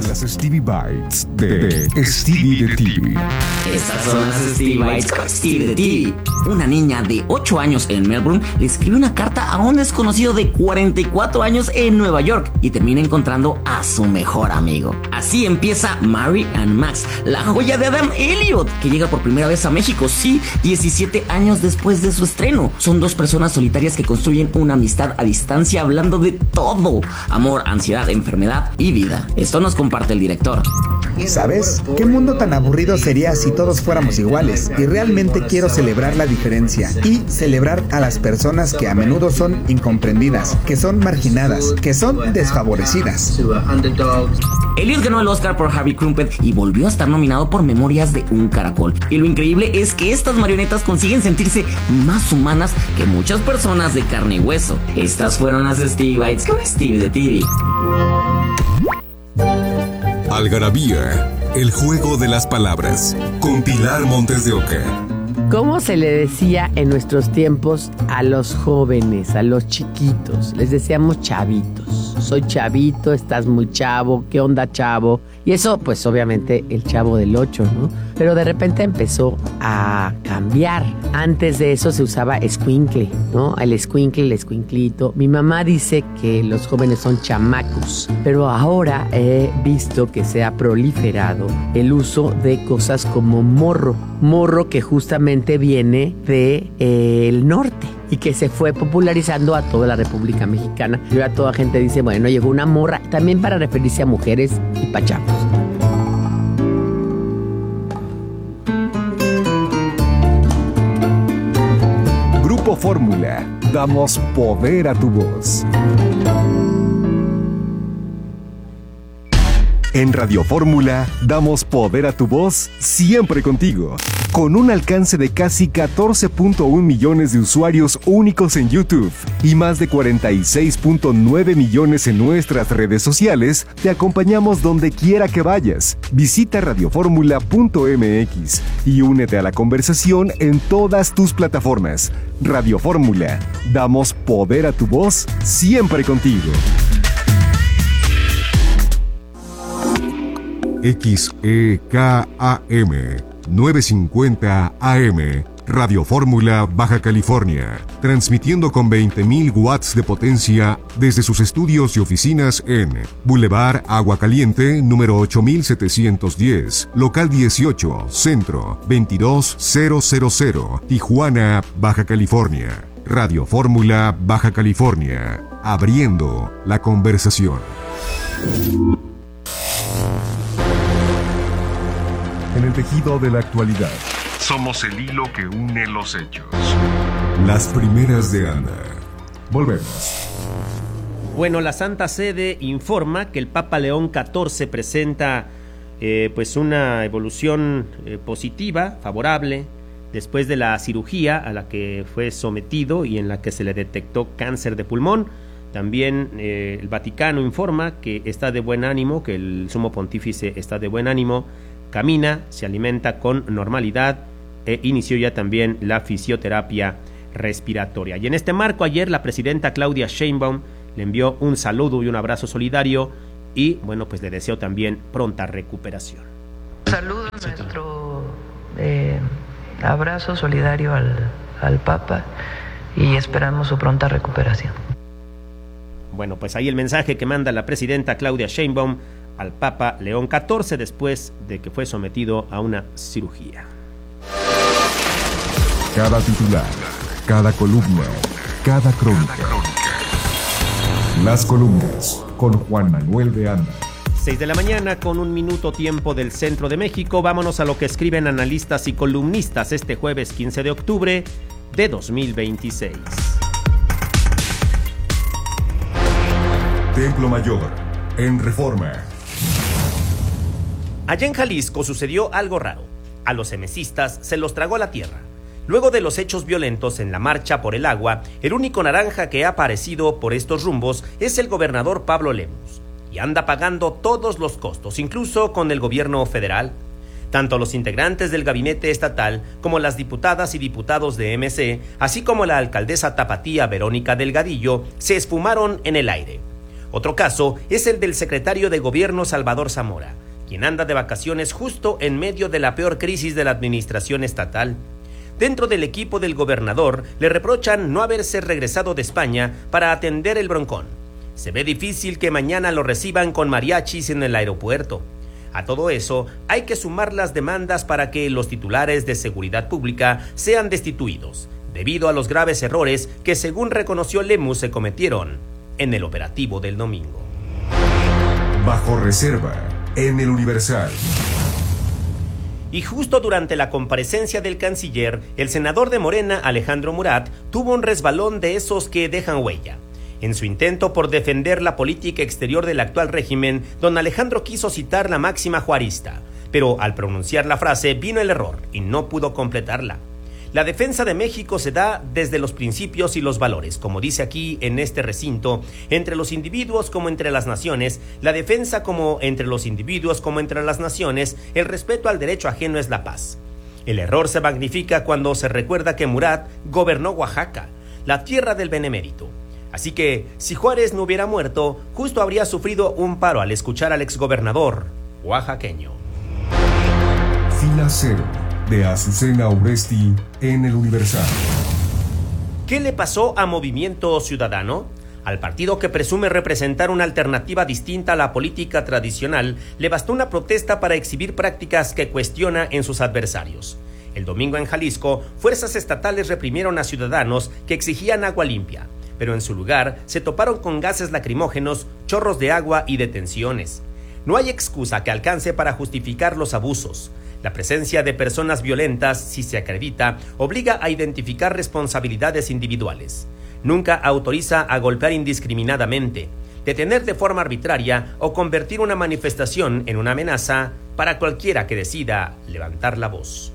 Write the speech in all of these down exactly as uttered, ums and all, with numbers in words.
las Stevie Bites de, de Stevie the T V. Estas son las Stevie Bites con Stevie the T V. Una niña de ocho años en Melbourne le escribe una carta a un desconocido de cuarenta y cuatro años en Nueva York y termina encontrando a su mejor amigo. Así empieza Mary and Max, la joya de Adam Elliot, que llega por primera vez a México, sí, diecisiete años después de su estreno. Son dos personas solitarias que construyen una amistad a distancia hablando de todo: amor, ansiedad, enfermedad y vida. Esto nos comparte el director. ¿Sabes? ¿Qué mundo tan aburrido sería si todos fuéramos iguales? Y realmente quiero celebrar la diferencia y celebrar a las personas que a menudo son incomprendidas, que son marginadas, que son desfavorecidas. Elliot ganó el Oscar por Harvey Crumpet y volvió a estar nominado por Memorias de un Caracol. Y lo increíble es que estas marionetas consiguen sentirse más humanas que muchas personas de carne y hueso. Estas fueron las Stevie Bites con Stevie the T V. Algarabía, el juego de las palabras, con Pilar Montes de Oca. ¿Cómo se le decía en nuestros tiempos a los jóvenes, a los chiquitos? Les decíamos chavitos. Soy chavito, estás muy chavo, ¿qué onda, chavo? Y eso, pues obviamente el Chavo del Ocho, ¿no? Pero de repente empezó a cambiar. Antes de eso se usaba escuincle, ¿no? El escuincle, el escuinclito. Mi mamá dice que los jóvenes son chamacos, pero ahora he visto que se ha proliferado el uso de cosas como morro. Morro que justamente viene de, eh, el norte y que se fue popularizando a toda la República Mexicana. Y ahora toda gente dice, bueno, llegó una morra, también para referirse a mujeres y pachacos. Grupo Fórmula, damos poder a tu voz. En Radio Fórmula, damos poder a tu voz siempre contigo. Con un alcance de casi catorce punto uno millones de usuarios únicos en YouTube y más de cuarenta y seis punto nueve millones en nuestras redes sociales, te acompañamos donde quiera que vayas. Visita radioformula punto m x y únete a la conversación en todas tus plataformas. Radio Fórmula, damos poder a tu voz siempre contigo. X E K A M novecientos cincuenta A M, Radio Fórmula, Baja California, transmitiendo con veinte mil watts de potencia desde sus estudios y oficinas en Boulevard Agua Caliente, número ocho mil setecientos diez, local dieciocho, Centro, veintidós mil, Tijuana, Baja California. Radio Fórmula, Baja California, abriendo la conversación. En el tejido de la actualidad, somos el hilo que une los hechos. Las primeras de Ana. Volvemos. Bueno, la Santa Sede informa que el Papa León catorce presenta eh, pues una evolución eh, positiva, favorable, después de la cirugía a la que fue sometido y en la que se le detectó cáncer de pulmón. También eh, el Vaticano informa que está de buen ánimo, que el Sumo Pontífice está de buen ánimo, camina, se alimenta con normalidad e inició ya también la fisioterapia respiratoria. Y en este marco, ayer la presidenta Claudia Sheinbaum le envió un saludo y un abrazo solidario y, bueno, pues le deseo también pronta recuperación. Saludo nuestro eh, abrazo solidario al, al Papa y esperamos su pronta recuperación. Bueno, pues ahí el mensaje que manda la presidenta Claudia Sheinbaum al Papa León catorce después de que fue sometido a una cirugía. Cada titular, cada columna, cada crónica. Las columnas con Juan Manuel de Anda. seis de la mañana con un minuto tiempo del centro de México. Vámonos a lo que escriben analistas y columnistas este jueves quince de octubre de dos mil veintiséis. Templo Mayor, en Reforma. Allá en Jalisco sucedió algo raro. A los emesistas se los tragó la tierra. Luego de los hechos violentos en la marcha por el agua, el único naranja que ha aparecido por estos rumbos es el gobernador Pablo Lemus. Y anda pagando todos los costos, incluso con el gobierno federal. Tanto los integrantes del gabinete estatal como las diputadas y diputados de M C, así como la alcaldesa tapatía Verónica Delgadillo, se esfumaron en el aire. Otro caso es el del secretario de Gobierno Salvador Zamora, quien anda de vacaciones justo en medio de la peor crisis de la administración estatal. Dentro del equipo del gobernador le reprochan no haberse regresado de España para atender el broncón. Se ve difícil que mañana lo reciban con mariachis en el aeropuerto. A todo eso, hay que sumar las demandas para que los titulares de seguridad pública sean destituidos, debido a los graves errores que, según reconoció Lemus, se cometieron en el operativo del domingo. Bajo reserva, en el Universal. Y justo durante la comparecencia del canciller, el senador de Morena, Alejandro Murat, tuvo un resbalón de esos que dejan huella. En su intento por defender la política exterior del actual régimen, don Alejandro quiso citar la máxima juarista, pero al pronunciar la frase vino el error y no pudo completarla. La defensa de México se da desde los principios y los valores, como dice aquí en este recinto, entre los individuos como entre las naciones, la defensa como entre los individuos como entre las naciones, el respeto al derecho ajeno es la paz. El error se magnifica cuando se recuerda que Murat gobernó Oaxaca, la tierra del benemérito. Así que, si Juárez no hubiera muerto, justo habría sufrido un paro al escuchar al exgobernador oaxaqueño. Fila Cero, de Azucena Uresti, en el Universal. ¿Qué le pasó a Movimiento Ciudadano? Al partido que presume representar una alternativa distinta a la política tradicional, le bastó una protesta para exhibir prácticas que cuestiona en sus adversarios. El domingo en Jalisco, fuerzas estatales reprimieron a ciudadanos que exigían agua limpia, pero en su lugar se toparon con gases lacrimógenos, chorros de agua y detenciones. No hay excusa que alcance para justificar los abusos. La presencia de personas violentas, si se acredita, obliga a identificar responsabilidades individuales. Nunca autoriza a golpear indiscriminadamente, detener de forma arbitraria o convertir una manifestación en una amenaza para cualquiera que decida levantar la voz.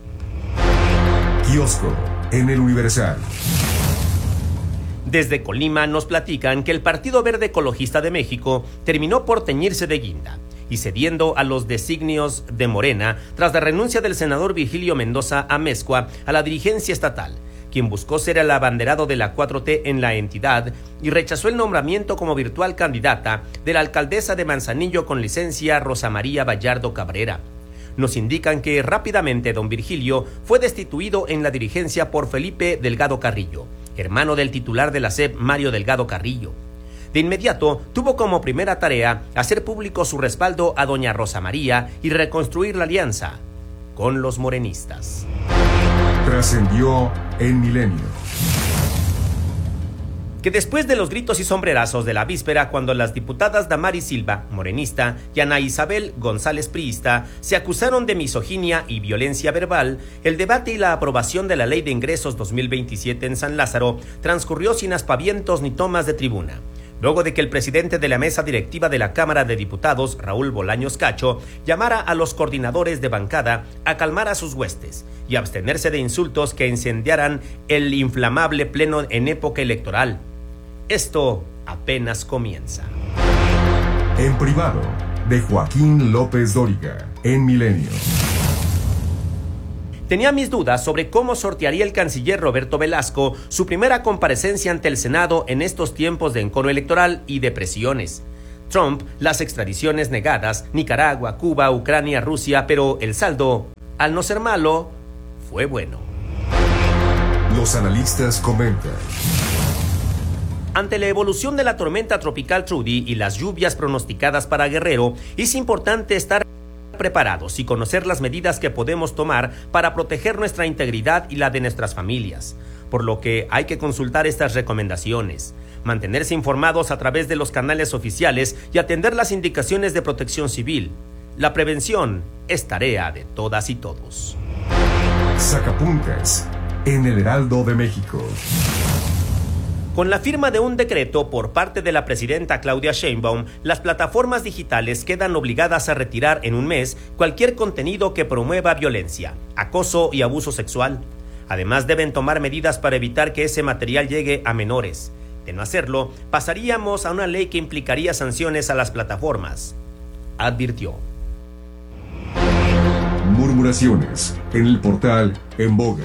Kiosco, en el Universal. Desde Colima nos platican que el Partido Verde Ecologista de México terminó por teñirse de guinda y cediendo a los designios de Morena tras la renuncia del senador Virgilio Mendoza Amezcua a la dirigencia estatal, quien buscó ser el abanderado de la cuatro T en la entidad y rechazó el nombramiento como virtual candidata de la alcaldesa de Manzanillo con licencia Rosa María Vallardo Cabrera. Nos indican que rápidamente don Virgilio fue destituido en la dirigencia por Felipe Delgado Carrillo, hermano del titular de la S E P, Mario Delgado Carrillo. De inmediato, tuvo como primera tarea hacer público su respaldo a doña Rosa María y reconstruir la alianza con los morenistas. Trascendió en Milenio. Que después de los gritos y sombrerazos de la víspera, cuando las diputadas Damaris Silva, morenista, y Ana Isabel González, priista, se acusaron de misoginia y violencia verbal, el debate y la aprobación de la Ley de Ingresos dos mil veintisiete en San Lázaro transcurrió sin aspavientos ni tomas de tribuna. Luego de que el presidente de la mesa directiva de la Cámara de Diputados, Raúl Bolaños Cacho, llamara a los coordinadores de bancada a calmar a sus huestes y abstenerse de insultos que incendiaran el inflamable pleno en época electoral. Esto apenas comienza. En privado, de Joaquín López Dóriga, en Milenio. Tenía mis dudas sobre cómo sortearía el canciller Roberto Velasco su primera comparecencia ante el Senado en estos tiempos de encono electoral y de presiones. Trump, las extradiciones negadas, Nicaragua, Cuba, Ucrania, Rusia, pero el saldo, al no ser malo, fue bueno. Los analistas comentan. Ante la evolución de la tormenta tropical Trudy y las lluvias pronosticadas para Guerrero, es importante estar preparados y conocer las medidas que podemos tomar para proteger nuestra integridad y la de nuestras familias, por lo que hay que consultar estas recomendaciones, mantenerse informados a través de los canales oficiales y atender las indicaciones de Protección Civil. La prevención es tarea de todas y todos. Sacapuntas, en el Heraldo de México. Con la firma de un decreto por parte de la presidenta Claudia Sheinbaum, las plataformas digitales quedan obligadas a retirar en un mes cualquier contenido que promueva violencia, acoso y abuso sexual. Además, deben tomar medidas para evitar que ese material llegue a menores. De no hacerlo, pasaríamos a una ley que implicaría sanciones a las plataformas, advirtió. Murmuraciones en el portal En Boga.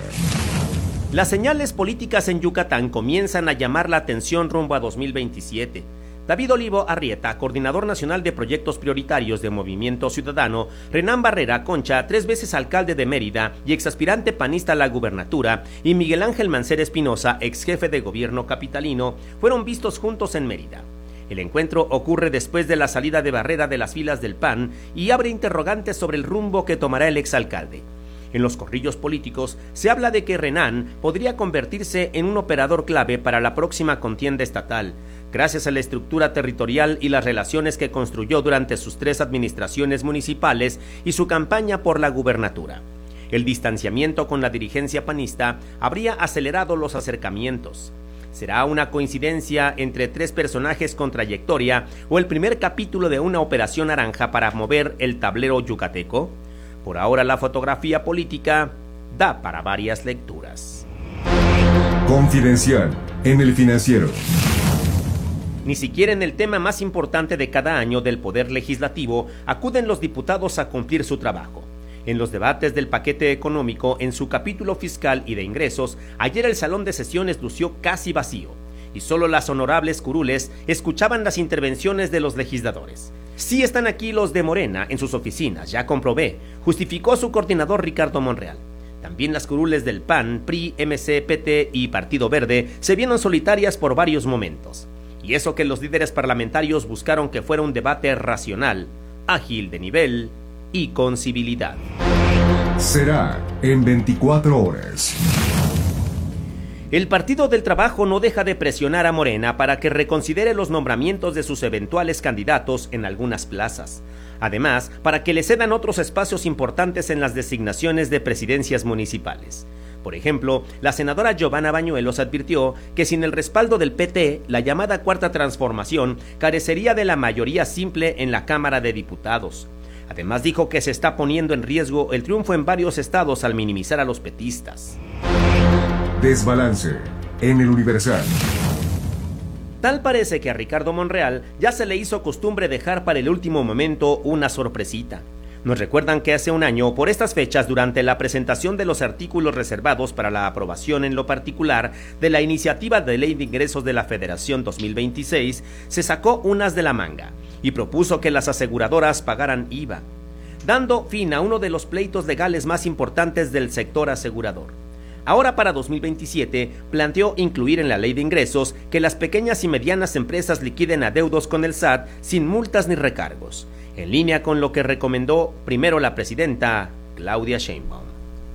Las señales políticas en Yucatán comienzan a llamar la atención rumbo a dos mil veintisiete. David Olivo Arrieta, coordinador nacional de proyectos prioritarios de Movimiento Ciudadano, Renán Barrera Concha, tres veces alcalde de Mérida y exaspirante panista a la gubernatura, y Miguel Ángel Mancera Espinosa, ex jefe de gobierno capitalino, fueron vistos juntos en Mérida. El encuentro ocurre después de la salida de Barrera de las filas del P A N y abre interrogantes sobre el rumbo que tomará el exalcalde. En los corrillos políticos se habla de que Renán podría convertirse en un operador clave para la próxima contienda estatal, gracias a la estructura territorial y las relaciones que construyó durante sus tres administraciones municipales y su campaña por la gubernatura. El distanciamiento con la dirigencia panista habría acelerado los acercamientos. ¿Será una coincidencia entre tres personajes con trayectoria o el primer capítulo de una operación naranja para mover el tablero yucateco? Por ahora la fotografía política da para varias lecturas. Confidencial en El Financiero. Ni siquiera en el tema más importante de cada año del Poder Legislativo acuden los diputados a cumplir su trabajo. En los debates del paquete económico, en su capítulo fiscal y de ingresos, ayer el salón de sesiones lució casi vacío, y solo las honorables curules escuchaban las intervenciones de los legisladores. Sí están aquí los de Morena en sus oficinas, ya comprobé, justificó su coordinador Ricardo Monreal. También las curules del P A N, P R I, M C, P T y Partido Verde se vieron solitarias por varios momentos. Y eso que los líderes parlamentarios buscaron que fuera un debate racional, ágil de nivel y con civilidad. Será en veinticuatro horas. El Partido del Trabajo no deja de presionar a Morena para que reconsidere los nombramientos de sus eventuales candidatos en algunas plazas. Además, para que le cedan otros espacios importantes en las designaciones de presidencias municipales. Por ejemplo, la senadora Giovanna Bañuelos advirtió que sin el respaldo del P T, la llamada Cuarta Transformación carecería de la mayoría simple en la Cámara de Diputados. Además dijo que se está poniendo en riesgo el triunfo en varios estados al minimizar a los petistas. Desbalance en El Universal. Tal parece que a Ricardo Monreal ya se le hizo costumbre dejar para el último momento una sorpresita. Nos recuerdan que hace un año, por estas fechas, durante la presentación de los artículos reservados para la aprobación en lo particular de la iniciativa de ley de ingresos de la Federación dos mil veintiséis, se sacó unas de la manga y propuso que las aseguradoras pagaran I V A, dando fin a uno de los pleitos legales más importantes del sector asegurador. Ahora para dos mil veintisiete planteó incluir en la ley de ingresos que las pequeñas y medianas empresas liquiden adeudos con el S A T sin multas ni recargos, en línea con lo que recomendó primero la presidenta Claudia Sheinbaum.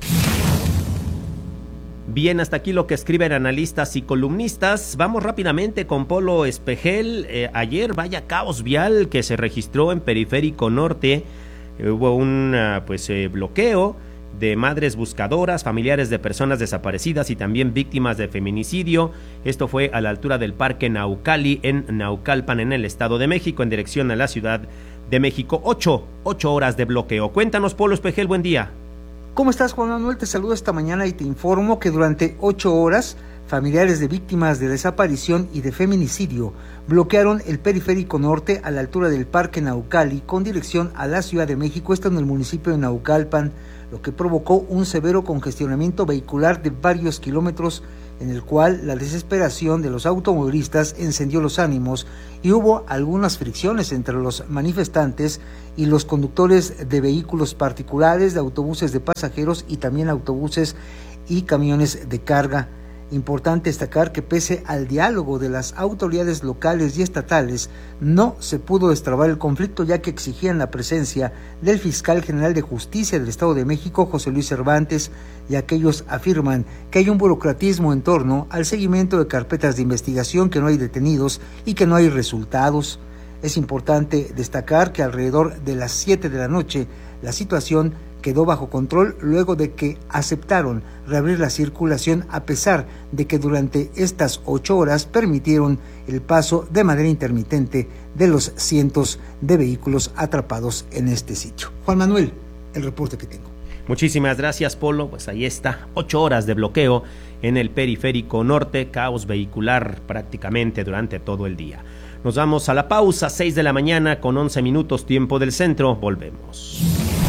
Bien, hasta aquí lo que escriben analistas y columnistas. Vamos rápidamente con Polo Espejel. Eh, ayer vaya caos vial que se registró en Periférico Norte. Eh, hubo un uh, pues eh, bloqueo de madres buscadoras, familiares de personas desaparecidas y también víctimas de feminicidio. Esto fue a la altura del Parque Naucali en Naucalpan, en el Estado de México, en dirección a la Ciudad de México. Ocho, ocho horas de bloqueo. Cuéntanos, Polo Espejel, buen día. ¿Cómo estás, Juan Manuel? Te saludo esta mañana y te informo que durante ocho horas, familiares de víctimas de desaparición y de feminicidio bloquearon el Periférico Norte a la altura del Parque Naucali con dirección a la Ciudad de México, esto en el municipio de Naucalpan, lo que provocó un severo congestionamiento vehicular de varios kilómetros, en el cual la desesperación de los automovilistas encendió los ánimos y hubo algunas fricciones entre los manifestantes y los conductores de vehículos particulares, de autobuses de pasajeros y también autobuses y camiones de carga. Importante destacar que pese al diálogo de las autoridades locales y estatales, no se pudo destrabar el conflicto, ya que exigían la presencia del fiscal general de justicia del Estado de México, José Luis Cervantes, y aquellos afirman que hay un burocratismo en torno al seguimiento de carpetas de investigación, que no hay detenidos y que no hay resultados. Es importante destacar que alrededor de las siete de la noche la situación quedó bajo control luego de que aceptaron reabrir la circulación, a pesar de que durante estas ocho horas permitieron el paso de manera intermitente de los cientos de vehículos atrapados en este sitio. Juan Manuel, el reporte que tengo. Muchísimas gracias, Polo. Pues ahí está, ocho horas de bloqueo en el Periférico Norte, caos vehicular prácticamente durante todo el día. Nos vamos a la pausa, seis de la mañana con once minutos tiempo del centro. Volvemos.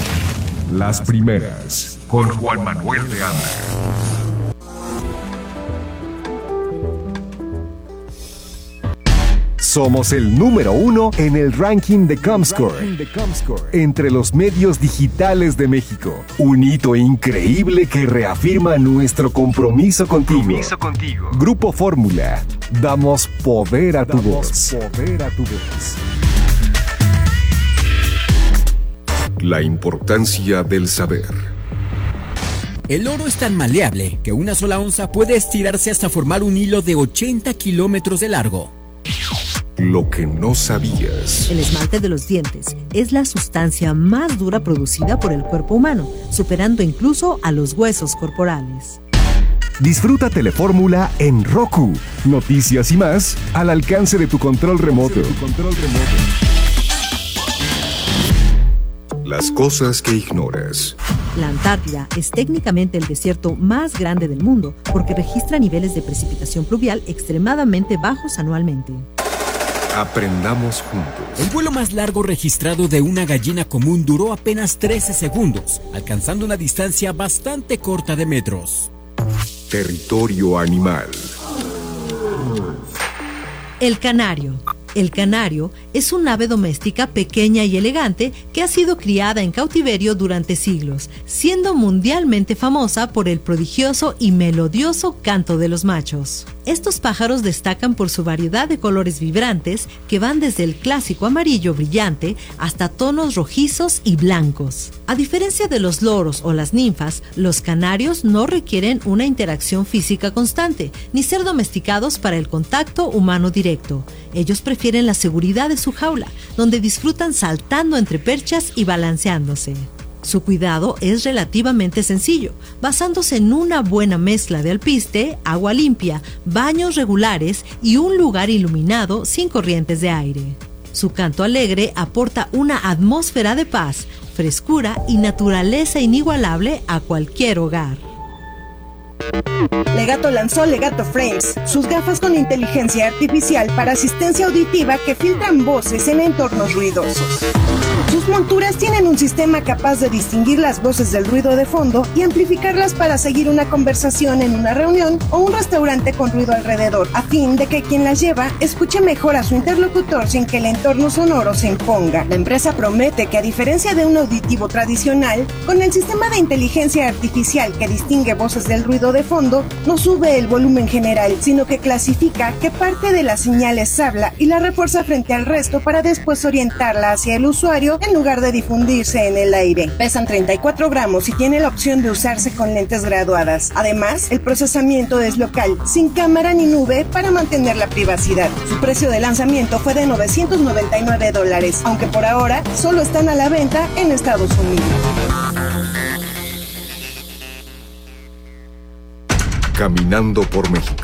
Las primeras, con Juan Manuel de Anda. Somos el número uno en el ranking de Comscore, entre los medios digitales de México. Un hito increíble que reafirma nuestro compromiso contigo. Compromiso contigo. Grupo Fórmula. Damos poder a tu voz. Poder a tu voz. La importancia del saber. El oro es tan maleable que una sola onza puede estirarse hasta formar un hilo de ochenta kilómetros de largo. Lo que no sabías. El esmalte de los dientes es la sustancia más dura producida por el cuerpo humano, superando incluso a los huesos corporales. Disfruta Telefórmula en Roku. Noticias y más al alcance de tu control remoto. Las cosas que ignoras. La Antártida es técnicamente el desierto más grande del mundo porque registra niveles de precipitación pluvial extremadamente bajos anualmente. Aprendamos juntos. El vuelo más largo registrado de una gallina común duró apenas trece segundos, alcanzando una distancia bastante corta de metros. Territorio animal. El canario. El canario es un ave doméstica pequeña y elegante que ha sido criada en cautiverio durante siglos, siendo mundialmente famosa por el prodigioso y melodioso canto de los machos. Estos pájaros destacan por su variedad de colores vibrantes que van desde el clásico amarillo brillante hasta tonos rojizos y blancos. A diferencia de los loros o las ninfas, los canarios no requieren una interacción física constante, ni ser domesticados para el contacto humano directo. Ellos prefieren la seguridad de su jaula, donde disfrutan saltando entre perchas y balanceándose. Su cuidado es relativamente sencillo, basándose en una buena mezcla de alpiste, agua limpia, baños regulares y un lugar iluminado sin corrientes de aire. Su canto alegre aporta una atmósfera de paz, frescura y naturaleza inigualable a cualquier hogar. Legato lanzó Legato Frames, sus gafas con inteligencia artificial para asistencia auditiva que filtran voces en entornos ruidosos. Sus monturas tienen un sistema capaz de distinguir las voces del ruido de fondo y amplificarlas para seguir una conversación en una reunión o un restaurante con ruido alrededor, a fin de que quien las lleva escuche mejor a su interlocutor sin que el entorno sonoro se imponga. La empresa promete que, a diferencia de un auditivo tradicional, con el sistema de inteligencia artificial que distingue voces del ruido de fondo, no sube el volumen general, sino que clasifica qué parte de las señales habla y la refuerza frente al resto para después orientarla hacia el usuario en lugar de difundirse en el aire. Pesan treinta y cuatro gramos y tiene la opción de usarse con lentes graduadas. Además, el procesamiento es local, sin cámara ni nube para mantener la privacidad. Su precio de lanzamiento fue de novecientos noventa y nueve dólares, aunque por ahora solo están a la venta en Estados Unidos. Caminando por México.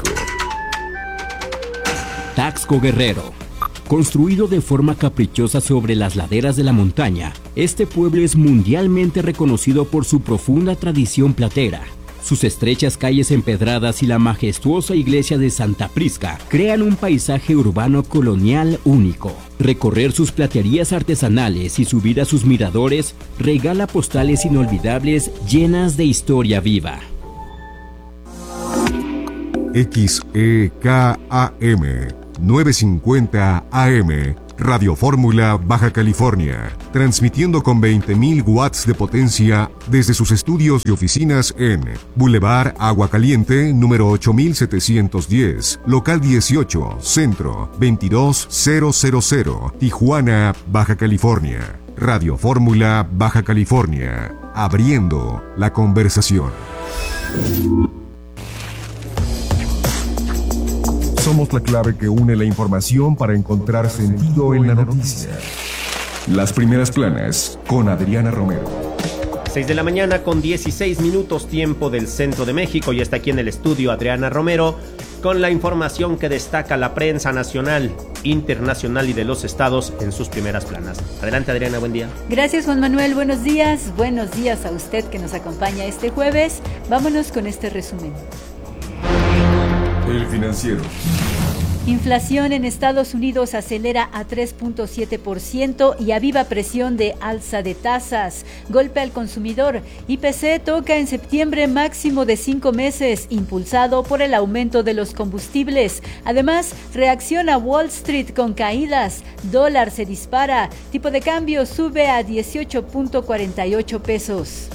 Taxco Guerrero. Construido de forma caprichosa sobre las laderas de la montaña, este pueblo es mundialmente reconocido por su profunda tradición platera. Sus estrechas calles empedradas y la majestuosa iglesia de Santa Prisca crean un paisaje urbano colonial único. Recorrer sus platerías artesanales y subir a sus miradores regala postales inolvidables llenas de historia viva. X E K A M novecientos cincuenta A M, Radio Fórmula, Baja California, transmitiendo con veinte mil watts de potencia desde sus estudios y oficinas en Boulevard Agua Caliente, número ocho mil setecientos diez, local dieciocho, Centro, veintidós mil, Tijuana, Baja California. Radio Fórmula, Baja California, abriendo la conversación. Somos la clave que une la información para encontrar sentido en la noticia. Las primeras planas con Adriana Romero. seis de la mañana con dieciséis minutos, tiempo del centro de México, y está aquí en el estudio Adriana Romero con la información que destaca la prensa nacional, internacional y de los estados en sus primeras planas. Adelante, Adriana, buen día. Gracias, Juan Manuel, buenos días. Buenos días a usted que nos acompaña este jueves. Vámonos con este resumen. El Financiero. Inflación en Estados Unidos acelera a tres punto siete por ciento y aviva presión de alza de tasas. Golpe al consumidor. I P C toca en septiembre máximo de cinco meses, impulsado por el aumento de los combustibles. Además, reacciona Wall Street con caídas. Dólar se dispara. Tipo de cambio sube a dieciocho punto cuarenta y ocho pesos.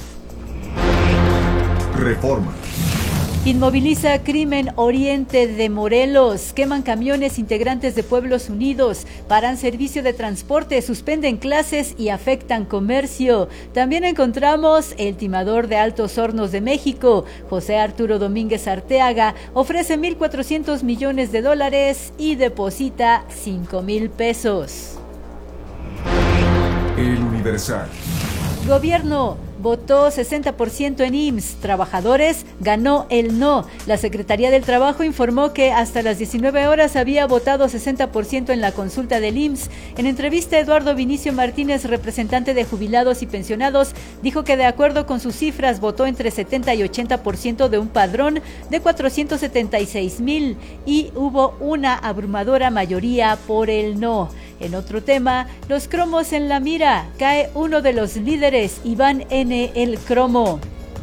Reforma. Inmoviliza crimen Oriente de Morelos. Queman camiones integrantes de Pueblos Unidos. Paran servicio de transporte, suspenden clases y afectan comercio. También encontramos el timador de Altos Hornos de México. José Arturo Domínguez Arteaga ofrece mil cuatrocientos millones de dólares y deposita cinco mil pesos. El Universal. Gobierno votó sesenta por ciento en I M S S. Trabajadores ganó el no. La Secretaría del Trabajo informó que hasta las diecinueve horas había votado sesenta por ciento en la consulta del I M S S. En entrevista, Eduardo Vinicio Martínez, representante de jubilados y pensionados, dijo que de acuerdo con sus cifras votó entre setenta y ochenta por ciento de un padrón de cuatrocientos setenta y seis mil y hubo una abrumadora mayoría por el no. En otro tema, los cromos en la mira. Cae uno de los líderes, Iván N. el Cromo.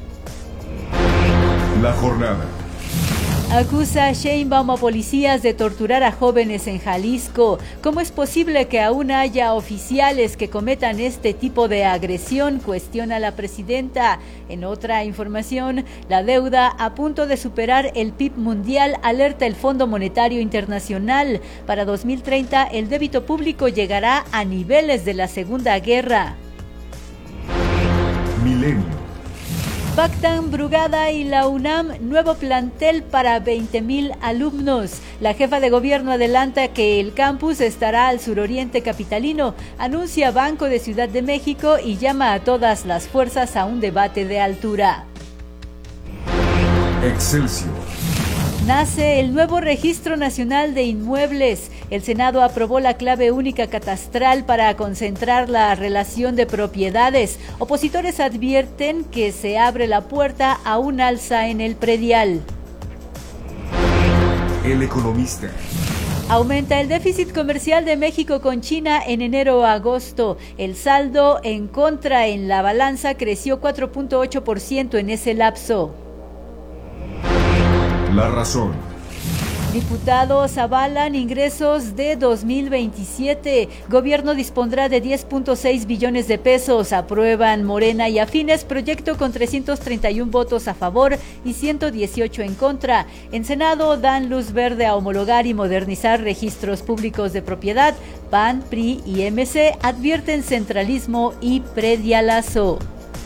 La jornada. Acusa Sheinbaum a policías de torturar a jóvenes en Jalisco. ¿Cómo es posible que aún haya oficiales que cometan este tipo de agresión?, cuestiona la presidenta. En otra información, la deuda a punto de superar el P I B mundial, alerta el Fondo Monetario Internacional. Para dos mil treinta, el débito público llegará a niveles de la Segunda Guerra. Milenio. Pactan Brugada y la UNAM, nuevo plantel para veinte mil alumnos. La jefa de gobierno adelanta que el campus estará al suroriente capitalino, anuncia Banco de Ciudad de México y llama a todas las fuerzas a un debate de altura. Excelsior. Nace el nuevo Registro Nacional de Inmuebles. El Senado aprobó la clave única catastral para concentrar la relación de propiedades. Opositores advierten que se abre la puerta a un alza en el predial. El Economista. Aumenta el déficit comercial de México con China en enero a agosto. El saldo en contra en la balanza creció cuatro punto ocho por ciento en ese lapso. La Razón. Diputados avalan ingresos de dos mil veintisiete. Gobierno dispondrá de diez punto seis billones de pesos. Aprueban Morena y Afines proyecto con trescientos treinta y uno votos a favor y ciento dieciocho en contra. En Senado dan luz verde a homologar y modernizar registros públicos de propiedad. P A N, P R I y M C advierten centralismo y predialazo.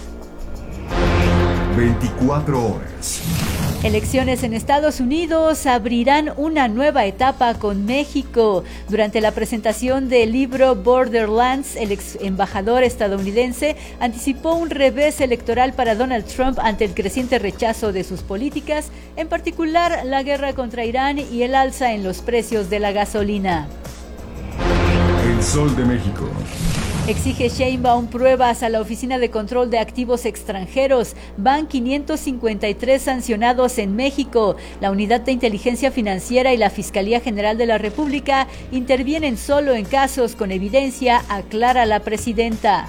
veinticuatro horas. Elecciones en Estados Unidos abrirán una nueva etapa con México. Durante la presentación del libro Borderlands, el ex embajador estadounidense anticipó un revés electoral para Donald Trump ante el creciente rechazo de sus políticas, en particular la guerra contra Irán y el alza en los precios de la gasolina. El Sol de México. Exige Sheinbaum pruebas a la Oficina de Control de Activos Extranjeros. Van quinientos cincuenta y tres sancionados en México. La Unidad de Inteligencia Financiera y la Fiscalía General de la República intervienen solo en casos con evidencia, aclara la presidenta.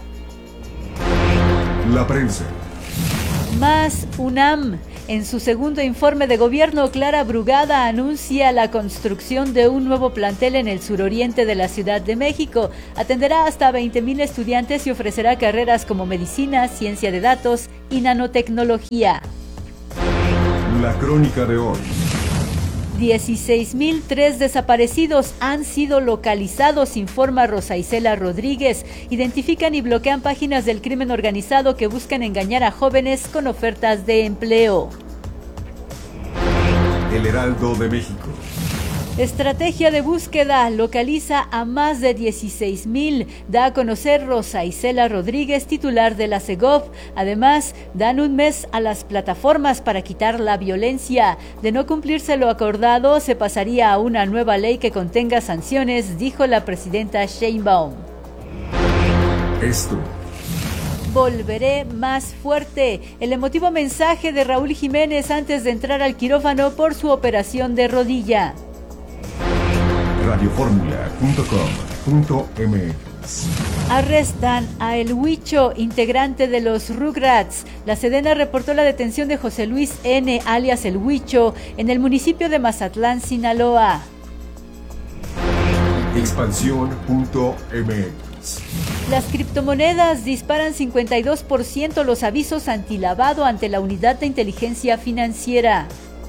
La prensa. Más UNAM. En su segundo informe de gobierno, Clara Brugada anuncia la construcción de un nuevo plantel en el suroriente de la Ciudad de México. Atenderá hasta veinte mil estudiantes y ofrecerá carreras como medicina, ciencia de datos y nanotecnología. La crónica de hoy. dieciséis mil tres desaparecidos han sido localizados, informa Rosa Isela Rodríguez. Identifican y bloquean páginas del crimen organizado que buscan engañar a jóvenes con ofertas de empleo. El Heraldo de México. Estrategia de búsqueda localiza a más de dieciséis mil, da a conocer Rosa Isela Rodríguez, titular de la Segov. Además, dan un mes a las plataformas para quitar la violencia. De no cumplirse lo acordado, se pasaría a una nueva ley que contenga sanciones, dijo la presidenta Sheinbaum. Esto. Volveré más fuerte. El emotivo mensaje de Raúl Jiménez antes de entrar al quirófano por su operación de rodilla. radioformula punto com punto m x. Arrestan a El Huicho, integrante de los Rugrats. La Sedena reportó la detención de José Luis N., alias El Huicho, en el municipio de Mazatlán, Sinaloa. Expansión punto m x. Las criptomonedas disparan cincuenta y dos por ciento los avisos antilavado ante la Unidad de Inteligencia Financiera.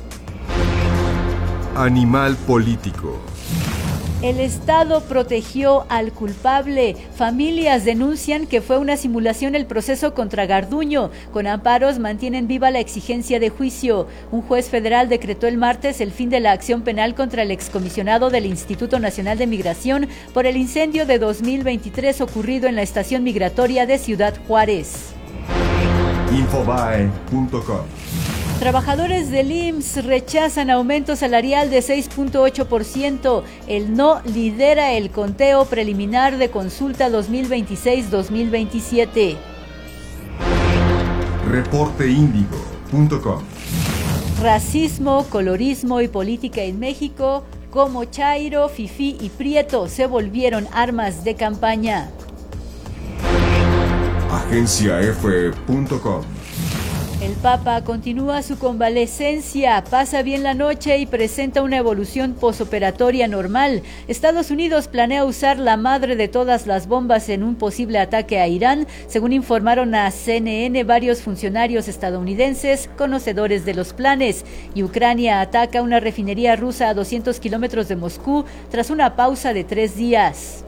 Animal político. El Estado protegió al culpable. Familias denuncian que fue una simulación el proceso contra Garduño. Con amparos mantienen viva la exigencia de juicio. Un juez federal decretó el martes el fin de la acción penal contra el excomisionado del Instituto Nacional de Migración por el incendio de dos mil veintitrés ocurrido en la estación migratoria de Ciudad Juárez. Infobae punto com. Trabajadores del I M S S rechazan aumento salarial de seis punto ocho por ciento. El no lidera el conteo preliminar de consulta dos mil veintiséis dos mil veintisiete. Reporte índigo punto com. Racismo, colorismo y política en México, como Chairo, Fifí y Prieto se volvieron armas de campaña. Agencia F punto com. El Papa continúa su convalecencia, pasa bien la noche y presenta una evolución posoperatoria normal. Estados Unidos planea usar la madre de todas las bombas en un posible ataque a Irán, según informaron a C N N varios funcionarios estadounidenses conocedores de los planes. Y Ucrania ataca una refinería rusa a doscientos kilómetros de Moscú tras una pausa de tres días.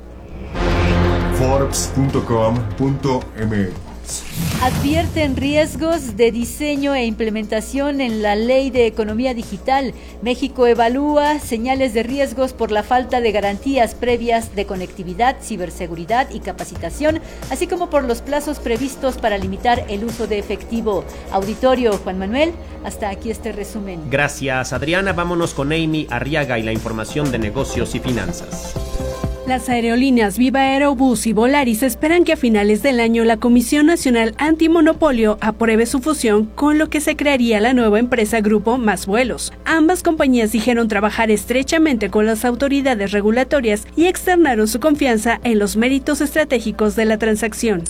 Forbes punto com punto m x. Advierten riesgos de diseño e implementación en la Ley de Economía Digital. México evalúa señales de riesgos por la falta de garantías previas de conectividad, ciberseguridad y capacitación, así como por los plazos previstos para limitar el uso de efectivo. Auditorio, Juan Manuel, hasta aquí este resumen. Gracias, Adriana. Vámonos con Amy Arriaga y la información de negocios y finanzas. Las aerolíneas Viva Aerobús y Volaris esperan que a finales del año la Comisión Nacional Antimonopolio apruebe su fusión, con lo que se crearía la nueva empresa Grupo Más Vuelos. Ambas compañías dijeron trabajar estrechamente con las autoridades regulatorias y externaron su confianza en los méritos estratégicos de la transacción.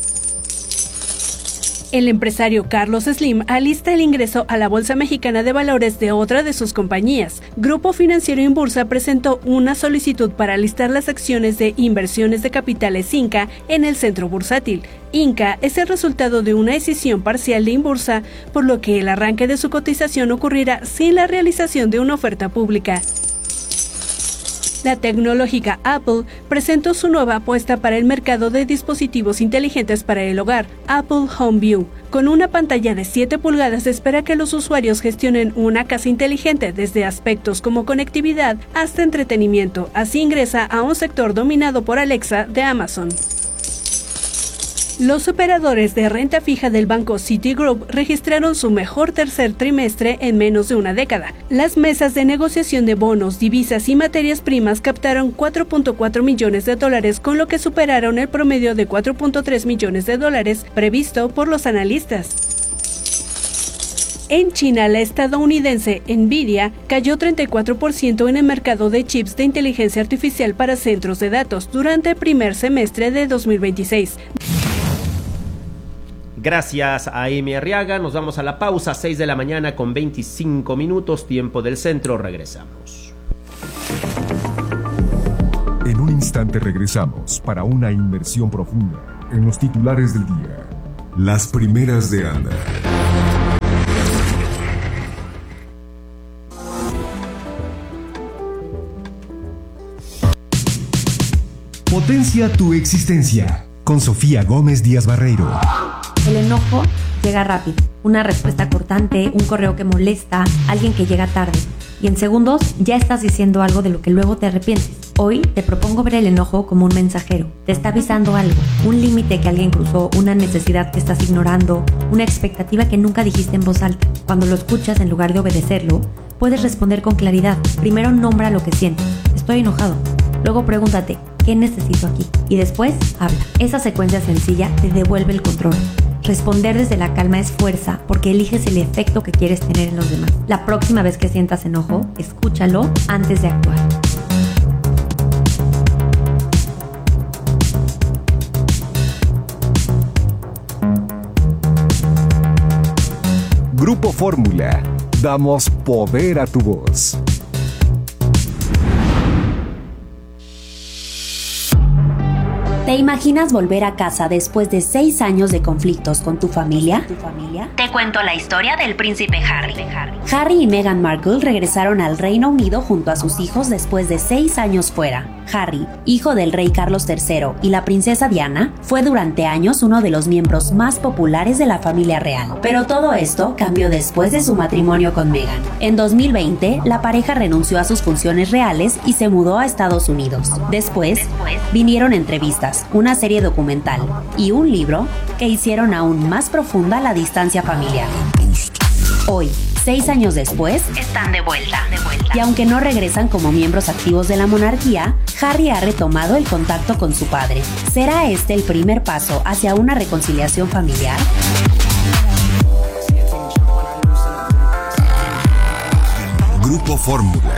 El empresario Carlos Slim alista el ingreso a la Bolsa Mexicana de Valores de otra de sus compañías. Grupo Financiero Inbursa presentó una solicitud para listar las acciones de Inversiones de Capitales Inca en el centro bursátil. Inca es el resultado de una decisión parcial de Inbursa, por lo que el arranque de su cotización ocurrirá sin la realización de una oferta pública. La tecnológica Apple presentó su nueva apuesta para el mercado de dispositivos inteligentes para el hogar, Apple HomeView. Con una pantalla de siete pulgadas, espera que los usuarios gestionen una casa inteligente desde aspectos como conectividad hasta entretenimiento. Así ingresa a un sector dominado por Alexa de Amazon. Los operadores de renta fija del banco Citigroup registraron su mejor tercer trimestre en menos de una década. Las mesas de negociación de bonos, divisas y materias primas captaron cuatro punto cuatro millones de dólares, con lo que superaron el promedio de cuatro punto tres millones de dólares previsto por los analistas. En China, la estadounidense Nvidia cayó treinta y cuatro por ciento en el mercado de chips de inteligencia artificial para centros de datos durante el primer semestre de dos mil veintiséis. Gracias a Amy Arriaga. Nos vamos a la pausa, seis de la mañana con veinticinco minutos, tiempo del centro. Regresamos. En un instante regresamos para una inmersión profunda en los titulares del día. Las primeras de Ana. Potencia tu existencia con Sofía Gómez Díaz Barreiro. El enojo llega rápido. Una respuesta cortante, un correo que molesta, alguien que llega tarde. Y en segundos ya estás diciendo algo de lo que luego te arrepientes. Hoy te propongo ver el enojo como un mensajero. Te está avisando algo, un límite que alguien cruzó, una necesidad que estás ignorando, una expectativa que nunca dijiste en voz alta. Cuando lo escuchas, en lugar de obedecerlo, puedes responder con claridad. Primero nombra lo que sientes. Estoy enojado. Luego pregúntate, ¿qué necesito aquí? Y después habla. Esa secuencia sencilla te devuelve el control. Responder desde la calma es fuerza, porque eliges el efecto que quieres tener en los demás. La próxima vez que sientas enojo, escúchalo antes de actuar. Grupo Fórmula. Damos poder a tu voz. ¿Te imaginas volver a casa después de seis años de conflictos con tu familia? ¿Tu familia? Te cuento la historia del príncipe Harry. Harry y Meghan Markle regresaron al Reino Unido junto a sus hijos después de seis años fuera. Harry, hijo del rey Carlos tercero y la princesa Diana, fue durante años uno de los miembros más populares de la familia real. Pero todo esto cambió después de su matrimonio con Meghan. En dos mil veinte, la pareja renunció a sus funciones reales y se mudó a Estados Unidos. Después, vinieron entrevistas, una serie documental y un libro que hicieron aún más profunda la distancia familiar. Hoy, seis años después, están de vuelta. Y aunque no regresan como miembros activos de la monarquía, Harry ha retomado el contacto con su padre. ¿Será este el primer paso hacia una reconciliación familiar? Grupo Fórmula.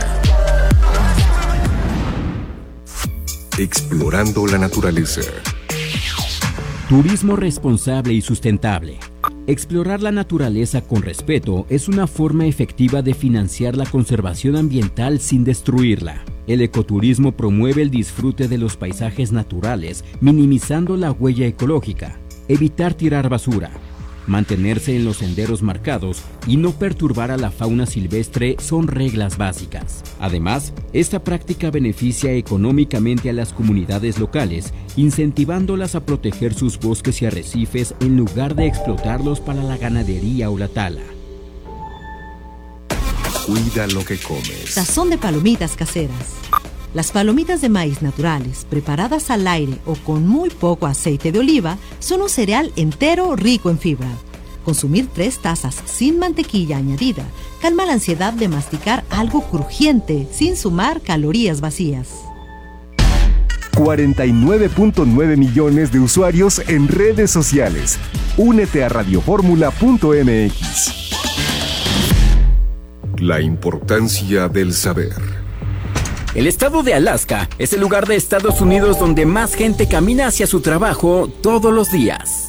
Explorando la naturaleza. Turismo responsable y sustentable. Explorar la naturaleza con respeto es una forma efectiva de financiar la conservación ambiental sin destruirla. El ecoturismo promueve el disfrute de los paisajes naturales, minimizando la huella ecológica. Evitar tirar basura, mantenerse en los senderos marcados y no perturbar a la fauna silvestre son reglas básicas. Además, esta práctica beneficia económicamente a las comunidades locales, incentivándolas a proteger sus bosques y arrecifes en lugar de explotarlos para la ganadería o la tala. Cuida lo que comes. Sazón de palomitas caseras. Las palomitas de maíz naturales, preparadas al aire o con muy poco aceite de oliva, son un cereal entero rico en fibra. Consumir tres tazas sin mantequilla añadida calma la ansiedad de masticar algo crujiente sin sumar calorías vacías. cuarenta y nueve punto nueve millones de usuarios en redes sociales. Únete a radioformula punto m x. La importancia del saber. El estado de Alaska es el lugar de Estados Unidos donde más gente camina hacia su trabajo todos los días.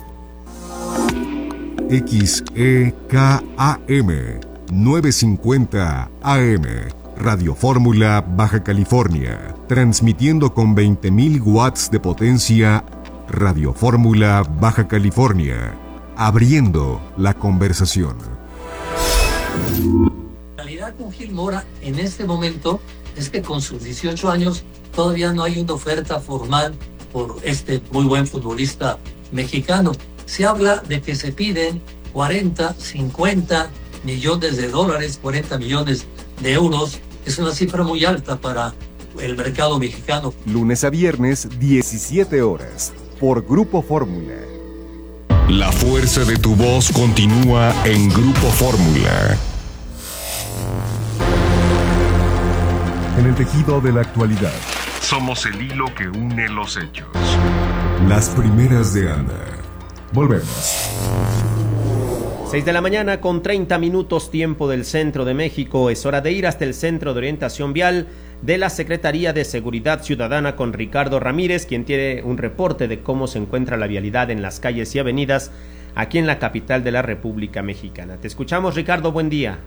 X E K A M novecientos cincuenta A M Radio Fórmula Baja California, transmitiendo con veinte mil watts de potencia. Radio Fórmula Baja California, abriendo la conversación. La realidad con Gil Mora en este momento es que con sus dieciocho años todavía no hay una oferta formal por este muy buen futbolista mexicano. Se habla de que se piden cuarenta, cincuenta millones de dólares, cuarenta millones de euros. Es una cifra muy alta para el mercado mexicano. Lunes a viernes, diecisiete horas, por Grupo Fórmula. La fuerza de tu voz continúa en Grupo Fórmula. En el tejido de la actualidad. Somos el hilo que une los hechos. Las primeras de Ana. Volvemos. seis de la mañana con treinta minutos, tiempo del centro de México. Es hora de ir hasta el Centro de Orientación Vial de la Secretaría de Seguridad Ciudadana con Ricardo Ramírez, quien tiene un reporte de cómo se encuentra la vialidad en las calles y avenidas aquí en la capital de la República Mexicana. Te escuchamos, Ricardo, buen día.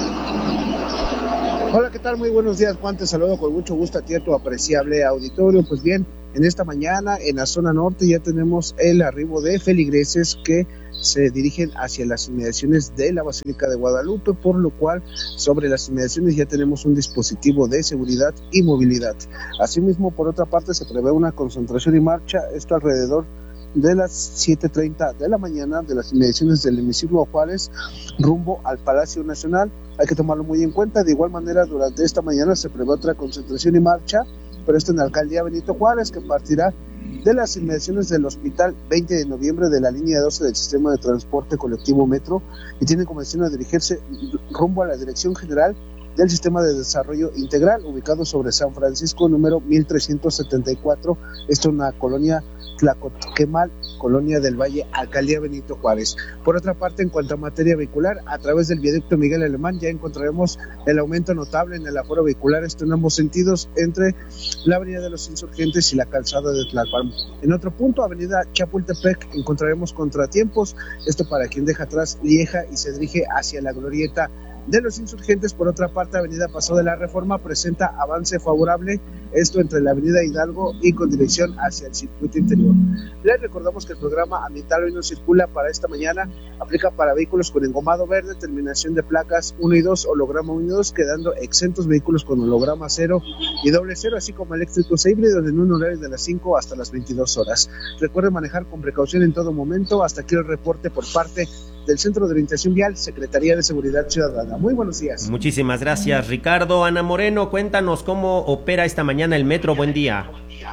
Hola, ¿qué tal? Muy buenos días, Juan. Te saludo con mucho gusto a ti, a tu apreciable auditorio. Pues bien, en esta mañana en la zona norte ya tenemos el arribo de feligreses que se dirigen hacia las inmediaciones de la Basílica de Guadalupe, por lo cual sobre las inmediaciones ya tenemos un dispositivo de seguridad y movilidad. Asimismo, por otra parte, se prevé una concentración y marcha, esto alrededor de las siete treinta de la mañana de las inmediaciones del hemiciclo Juárez rumbo al Palacio Nacional. Hay que tomarlo muy en cuenta. De igual manera, durante esta mañana se prevé otra concentración y marcha, pero esto en la Alcaldía Benito Juárez, que partirá de las inmediaciones del Hospital veinte de noviembre de la línea doce del Sistema de Transporte Colectivo Metro y tiene como destino dirigirse rumbo a la Dirección General del Sistema de Desarrollo Integral, ubicado sobre San Francisco, número mil trescientos setenta y cuatro, esto es una colonia Tlacoquemal, Colonia del Valle, Alcaldía Benito Juárez. Por otra parte, en cuanto a materia vehicular, a través del viaducto Miguel Alemán ya encontraremos el aumento notable en el aforo vehicular, esto en ambos sentidos, entre la Avenida de los Insurgentes y la calzada de Tlalpan. En otro punto, Avenida Chapultepec, encontraremos contratiempos, esto para quien deja atrás Lieja y se dirige hacia la glorieta de los Insurgentes. Por otra parte, Avenida Paso de la Reforma presenta avance favorable, esto entre la Avenida Hidalgo y con dirección hacia el circuito interior. Les recordamos que el programa Ambiental Hoy No Circula para esta mañana aplica para vehículos con engomado verde, terminación de placas uno y dos, holograma uno y dos, quedando exentos vehículos con holograma cero y doble cero, así como eléctricos e híbridos en un horario de las cinco hasta las veintidós horas. Recuerde manejar con precaución en todo momento. Hasta aquí el reporte por parte del Centro de Orientación Vial, Secretaría de Seguridad Ciudadana. Muy buenos días. Muchísimas gracias, Ricardo. Ana Moreno, cuéntanos cómo opera esta mañana el metro. Buen día.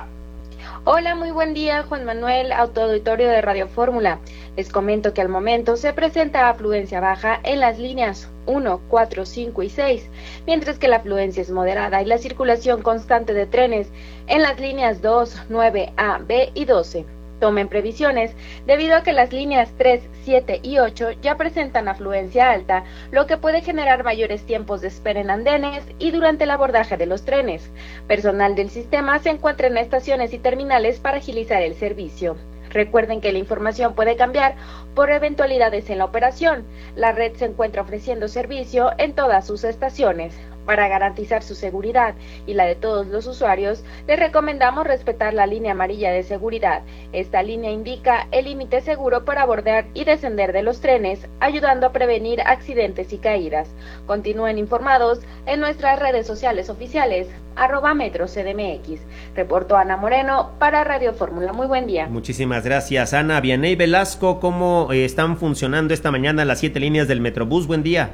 Hola, muy buen día, Juan Manuel, autoauditorio de Radio Fórmula. Les comento que al momento se presenta afluencia baja en las líneas uno, cuatro, cinco y seis, mientras que la afluencia es moderada y la circulación constante de trenes en las líneas dos, nueve A, B y doce. Tomen previsiones debido a que las líneas tres, siete y ocho ya presentan afluencia alta, lo que puede generar mayores tiempos de espera en andenes y durante el abordaje de los trenes. Personal del sistema se encuentra en estaciones y terminales para agilizar el servicio. Recuerden que la información puede cambiar por eventualidades en la operación. La red se encuentra ofreciendo servicio en todas sus estaciones. Para garantizar su seguridad y la de todos los usuarios, les recomendamos respetar la línea amarilla de seguridad. Esta línea indica el límite seguro para abordar y descender de los trenes, ayudando a prevenir accidentes y caídas. Continúen informados en nuestras redes sociales oficiales, arroba Metro C D M X. Reportó Ana Moreno para Radio Fórmula. Muy buen día. Muchísimas gracias, Ana. Vianey Velasco, ¿cómo eh, están funcionando esta mañana las siete líneas del Metrobús? Buen día.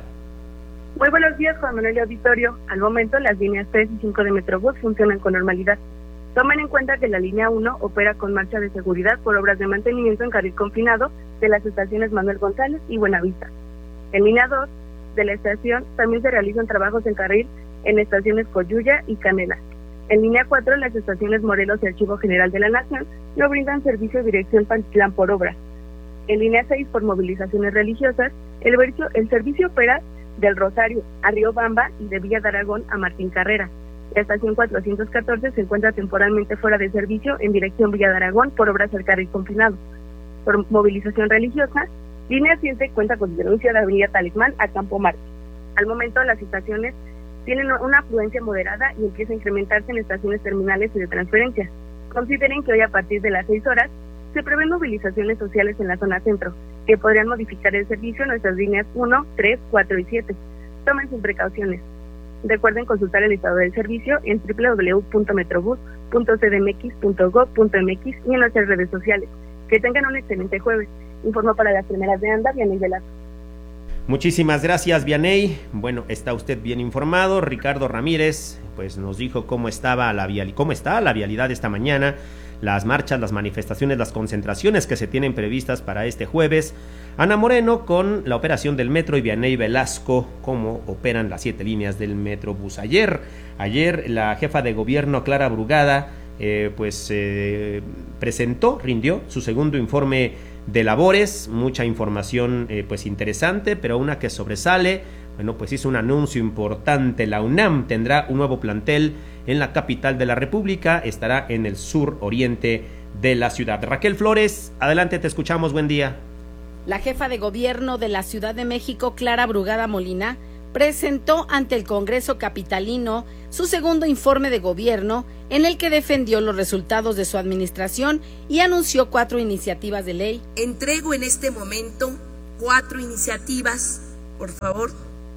Muy buenos días, Juan Manuel y auditorio. Al momento, las líneas tres y cinco de Metrobús funcionan con normalidad. Tomen en cuenta que la línea uno opera con marcha de seguridad por obras de mantenimiento en carril confinado de las estaciones Manuel González y Buenavista. En línea dos de la estación también se realizan trabajos en carril en estaciones Coyuya y Canela. En línea cuatro, las estaciones Morelos y Archivo General de la Nación no brindan servicio de dirección Pantitlán por obra. En línea seis, por movilizaciones religiosas, el, vercio, el servicio opera del Rosario a Río Bamba y de Villa de Aragón a Martín Carrera. La estación cuatrocientos catorce se encuentra temporalmente fuera de servicio en dirección Villa de Aragón por obras del carril confinado. Por movilización religiosa, línea siete cuenta con denuncia de Avenida Talismán a Campo Marte. Al momento, las estaciones tienen una afluencia moderada y empieza a incrementarse en estaciones terminales y de transferencia. Consideren que hoy a partir de las seis horas se prevén movilizaciones sociales en la zona centro, que podrían modificar el servicio en nuestras líneas uno, tres, cuatro y siete. Tomen sus precauciones. Recuerden consultar el estado del servicio en doble u doble u doble u punto metrobús punto c d m x punto gob punto m x y en nuestras redes sociales. Que tengan un excelente jueves. Informo para las primeras de Anda, Vianey Velasco. Muchísimas gracias, Vianey. Bueno, está usted bien informado. Ricardo Ramírez pues nos dijo cómo estaba la vial, cómo está la vialidad esta mañana, las marchas, las manifestaciones, las concentraciones que se tienen previstas para este jueves. Ana Moreno con la operación del metro y Vianey Velasco cómo operan las siete líneas del Metrobús. Ayer, ayer la jefa de gobierno Clara Brugada eh, pues eh, presentó, rindió su segundo informe de labores, mucha información eh, pues interesante, pero una que sobresale. Bueno, pues hizo un anuncio importante. La UNAM tendrá un nuevo plantel en la capital de la República, estará en el sur oriente de la ciudad. Raquel Flores, adelante, te escuchamos, buen día. La jefa de gobierno de la Ciudad de México, Clara Brugada Molina, presentó ante el Congreso capitalino su segundo informe de gobierno, en el que defendió los resultados de su administración y anunció cuatro iniciativas de ley. Entrego en este momento cuatro iniciativas, por favor,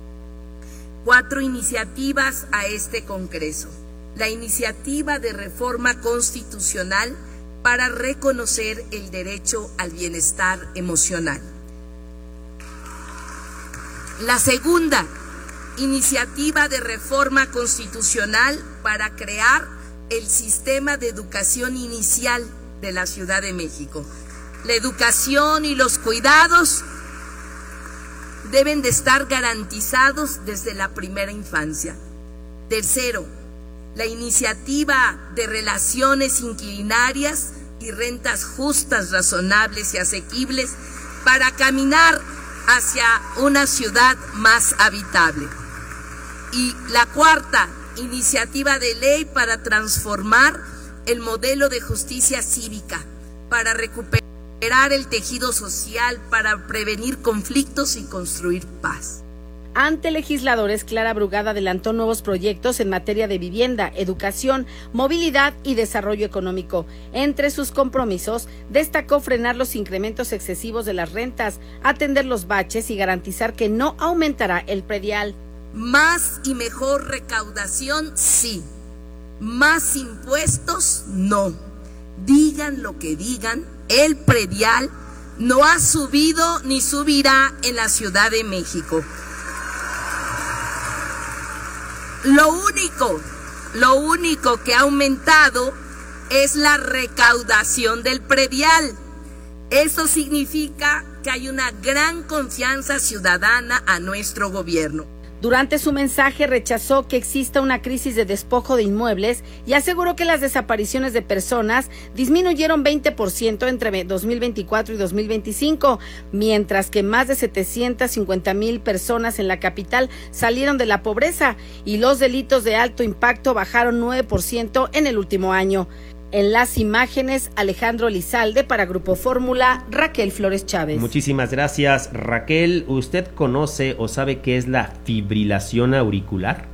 cuatro iniciativas a este Congreso. La iniciativa de reforma constitucional para reconocer el derecho al bienestar emocional. La segunda, iniciativa de reforma constitucional para crear el sistema de educación inicial de la Ciudad de México. La educación y los cuidados deben de estar garantizados desde la primera infancia. Tercero, la iniciativa de relaciones inquilinaриas y rentas justas, razonables y asequibles para caminar hacia una ciudad más habitable. Y la cuarta, iniciativa de ley para transformar el modelo de justicia cívica, para recuperar el tejido social, para prevenir conflictos y construir paz. Ante legisladores, Clara Brugada adelantó nuevos proyectos en materia de vivienda, educación, movilidad y desarrollo económico. Entre sus compromisos, destacó frenar los incrementos excesivos de las rentas, atender los baches y garantizar que no aumentará el predial. Más y mejor recaudación, sí. Más impuestos, no. Digan lo que digan, el predial no ha subido ni subirá en la Ciudad de México. Lo único, lo único que ha aumentado es la recaudación del predial. Eso significa que hay una gran confianza ciudadana a nuestro gobierno. Durante su mensaje rechazó que exista una crisis de despojo de inmuebles y aseguró que las desapariciones de personas disminuyeron veinte por ciento entre dos mil veinticuatro y dos mil veinticinco, mientras que más de setecientas cincuenta mil personas en la capital salieron de la pobreza y los delitos de alto impacto bajaron nueve por ciento en el último año. En las imágenes, Alejandro Lizalde para Grupo Fórmula, Raquel Flores Chávez. Muchísimas gracias, Raquel. ¿Usted conoce o sabe qué es la fibrilación auricular?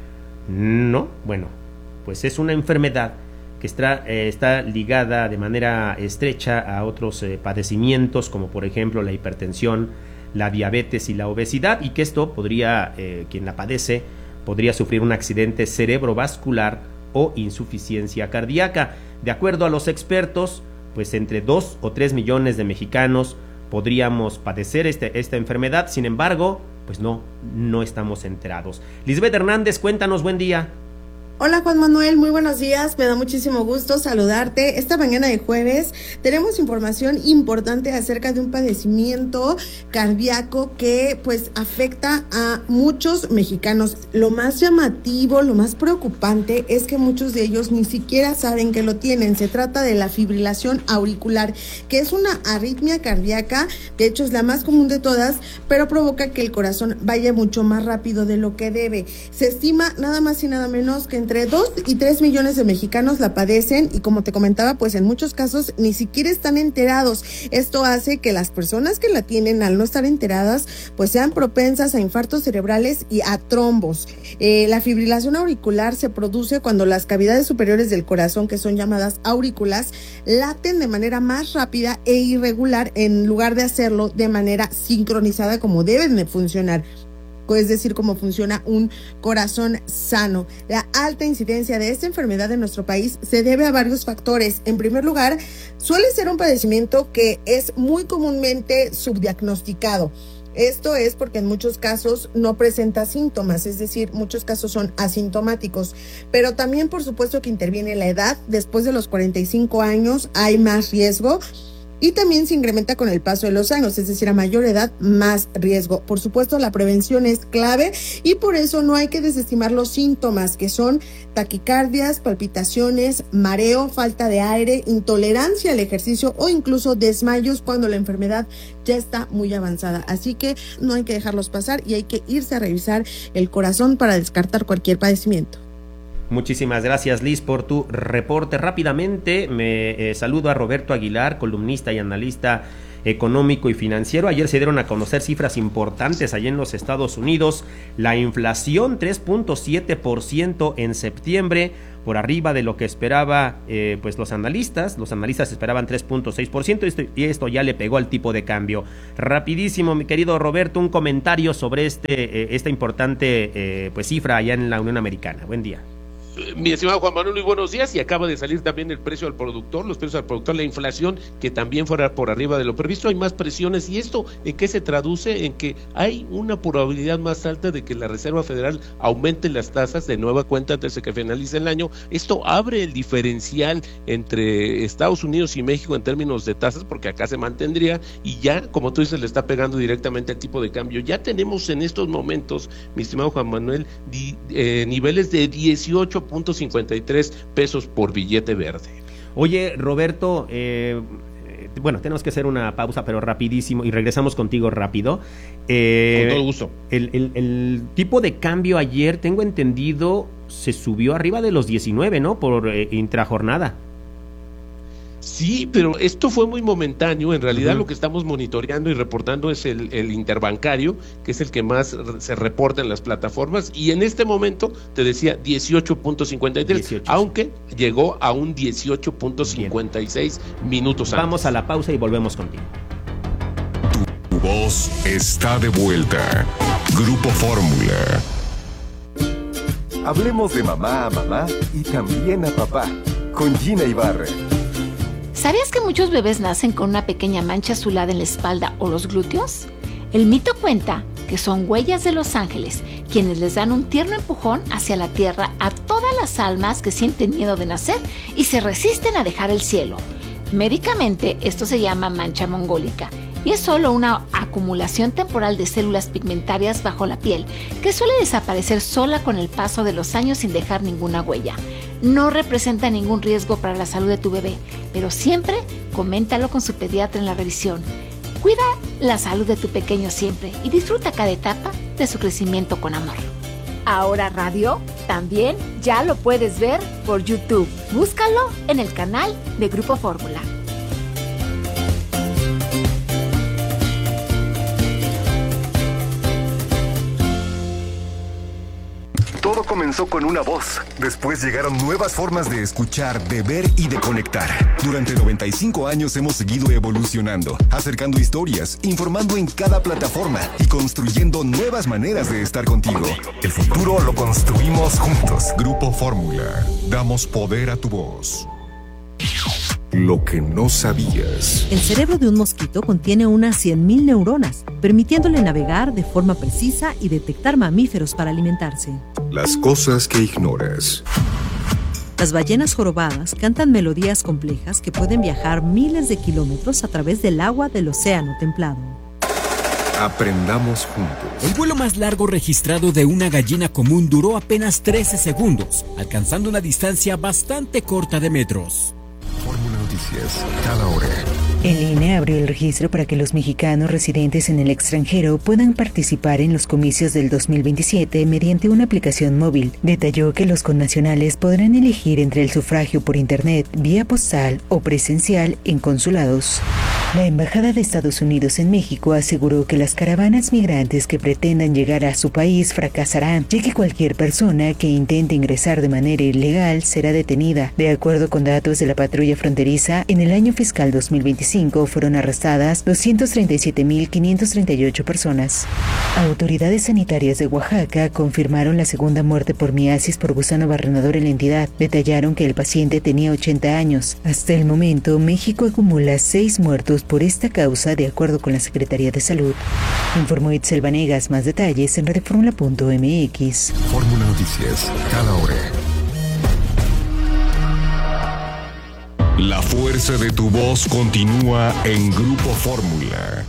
No, bueno, pues es una enfermedad que está, eh, está ligada de manera estrecha a otros eh, padecimientos, como por ejemplo la hipertensión, la diabetes y la obesidad, y que esto podría, eh, quien la padece, podría sufrir un accidente cerebrovascular o insuficiencia cardíaca. De acuerdo a los expertos, pues entre dos o tres millones de mexicanos podríamos padecer este, esta enfermedad. Sin embargo, pues no, no estamos enterados. Lisbeth Hernández, cuéntanos, buen día. Hola Juan Manuel, muy buenos días, me da muchísimo gusto saludarte. Esta mañana de jueves tenemos información importante acerca de un padecimiento cardíaco que pues afecta a muchos mexicanos. Lo más llamativo, lo más preocupante es que muchos de ellos ni siquiera saben que lo tienen. Se trata de la fibrilación auricular, que es una arritmia cardíaca, de hecho es la más común de todas, pero provoca que el corazón vaya mucho más rápido de lo que debe. Se estima nada más y nada menos que entre dos y tres millones de mexicanos la padecen y como te comentaba, pues en muchos casos ni siquiera están enterados. Esto hace que las personas que la tienen, al no estar enteradas, pues sean propensas a infartos cerebrales y a trombos. Eh, la fibrilación auricular se produce cuando las cavidades superiores del corazón, que son llamadas aurículas, laten de manera más rápida e irregular en lugar de hacerlo de manera sincronizada como deben de funcionar. Es decir, cómo funciona un corazón sano. La alta incidencia de esta enfermedad en nuestro país se debe a varios factores. En primer lugar, suele ser un padecimiento que es muy comúnmente subdiagnosticado. Esto es porque en muchos casos no presenta síntomas, es decir, muchos casos son asintomáticos, pero también por supuesto que interviene la edad. Después de los cuarenta y cinco años hay más riesgo. Y también se incrementa con el paso de los años, es decir, a mayor edad, más riesgo. Por supuesto, la prevención es clave y por eso no hay que desestimar los síntomas, que son taquicardias, palpitaciones, mareo, falta de aire, intolerancia al ejercicio o incluso desmayos cuando la enfermedad ya está muy avanzada. Así que no hay que dejarlos pasar y hay que irse a revisar el corazón para descartar cualquier padecimiento. Muchísimas gracias, Liz, por tu reporte. Rápidamente me eh, saludo a Roberto Aguilar, columnista y analista económico y financiero. Ayer se dieron a conocer cifras importantes allá en los Estados Unidos. La inflación tres punto siete por ciento en septiembre, por arriba de lo que esperaba eh, pues los analistas. Los analistas esperaban tres punto seis por ciento y esto ya le pegó al tipo de cambio. Rapidísimo, mi querido Roberto, un comentario sobre este eh, esta importante eh, pues cifra allá en la Unión Americana. Buen día. Mi estimado Juan Manuel, muy buenos días. Y acaba de salir también el precio al productor, los precios al productor, la inflación que también fuera por arriba de lo previsto. Hay más presiones. ¿Y esto en qué se traduce? En que hay una probabilidad más alta de que la Reserva Federal aumente las tasas de nueva cuenta antes de que finalice el año. Esto abre el diferencial entre Estados Unidos y México en términos de tasas, porque acá se mantendría, y ya, como tú dices, le está pegando directamente al tipo de cambio. Ya tenemos en estos momentos, mi estimado Juan Manuel, di, eh, niveles de dieciocho punto cincuenta y tres pesos por billete verde. Oye, Roberto, eh, bueno, tenemos que hacer una pausa, pero rapidísimo, y regresamos contigo rápido. Eh, Con todo gusto. El, el, el tipo de cambio ayer, tengo entendido, se subió arriba de los diecinueve, ¿no? Por eh, intrajornada. Sí, pero esto fue muy momentáneo. En realidad Uh-huh. lo que estamos monitoreando y reportando es el, el interbancario, que es el que más se reporta en las plataformas, y en este momento te decía dieciocho punto cincuenta y tres, dieciocho. Aunque llegó a un dieciocho punto cincuenta y seis minutos antes. Vamos a la pausa y volvemos contigo. Tu voz está de vuelta. Grupo Fórmula. Hablemos de mamá a mamá y también a papá, con Gina Ibarra. ¿Sabías que muchos bebés nacen con una pequeña mancha azulada en la espalda o los glúteos? El mito cuenta que son huellas de los ángeles, quienes les dan un tierno empujón hacia la tierra a todas las almas que sienten miedo de nacer y se resisten a dejar el cielo. Médicamente, esto se llama mancha mongólica y es solo una acumulación temporal de células pigmentarias bajo la piel que suele desaparecer sola con el paso de los años sin dejar ninguna huella. No representa ningún riesgo para la salud de tu bebé, pero siempre coméntalo con su pediatra en la revisión. Cuida la salud de tu pequeño siempre y disfruta cada etapa de su crecimiento con amor. Ahora Radio también ya lo puedes ver por YouTube. Búscalo en el canal de Grupo Fórmula. Todo comenzó con una voz. Después llegaron nuevas formas de escuchar, de ver y de conectar. Durante noventa y cinco años hemos seguido evolucionando, acercando historias, informando en cada plataforma y construyendo nuevas maneras de estar contigo. El futuro lo construimos juntos. Grupo Fórmula. Damos poder a tu voz. Lo que no sabías. El cerebro de un mosquito contiene unas cien mil neuronas, permitiéndole navegar de forma precisa y detectar mamíferos para alimentarse. Las cosas que ignoras. Las ballenas jorobadas cantan melodías complejas que pueden viajar miles de kilómetros a través del agua del océano templado. Aprendamos juntos. El vuelo más largo registrado de una gallina común duró apenas trece segundos, alcanzando una distancia bastante corta de metros. Fórmula Noticias, cada hora. El I N E abrió el registro para que los mexicanos residentes en el extranjero puedan participar en los comicios del dos mil veintisiete mediante una aplicación móvil. Detalló que los connacionales podrán elegir entre el sufragio por internet, vía postal o presencial en consulados. La Embajada de Estados Unidos en México aseguró que las caravanas migrantes que pretendan llegar a su país fracasarán, ya que cualquier persona que intente ingresar de manera ilegal será detenida. De acuerdo con datos de la patrulla fronteriza, en el año fiscal dos mil veinticinco fueron arrestadas doscientas treinta y siete mil quinientas treinta y ocho personas. Autoridades sanitarias de Oaxaca confirmaron la segunda muerte por miasis por gusano barrenador en la entidad. Detallaron que el paciente tenía ochenta años. Hasta el momento, México acumula seis muertos por esta causa, de acuerdo con la Secretaría de Salud. Informó Itzel Vanegas. Más detalles en radioformula punto m x. Fórmula Noticias, cada hora. La fuerza de tu voz continúa en Grupo Fórmula.